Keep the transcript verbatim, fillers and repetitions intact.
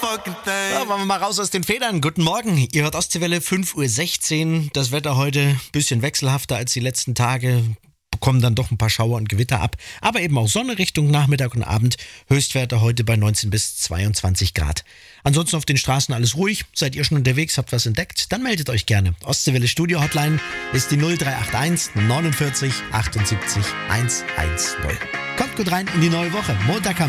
Ja, wollen wir mal raus aus den Federn. Guten Morgen, ihr hört Ostseewelle, fünf Uhr sechzehn. Das Wetter heute ein bisschen wechselhafter als die letzten Tage. Bekommen dann doch ein paar Schauer und Gewitter ab. Aber eben auch Sonne Richtung Nachmittag und Abend. Höchstwerte heute bei neunzehn bis zweiundzwanzig Grad. Ansonsten auf den Straßen alles ruhig. Seid ihr schon unterwegs, habt was entdeckt? Dann meldet euch gerne. Ostseewelle Studio Hotline ist die null drei acht eins neunundvierzig achtundsiebzig hundertzehn. Kommt gut rein in die neue Woche. Montag haben